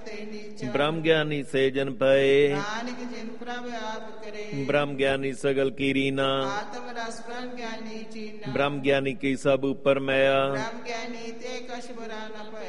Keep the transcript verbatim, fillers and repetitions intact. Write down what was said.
ब्रह्म ज्ञानी से जन पाए, नानक जिन प्रभ आप करे। ब्रह्म ज्ञानी सगल की रीना, आत्म रस ब्रह्म ज्ञानी चीना। ब्रह्म ज्ञानी की सब ऊपर मैया, ब्रह्म ज्ञानी ते कछ बुरा न पाए।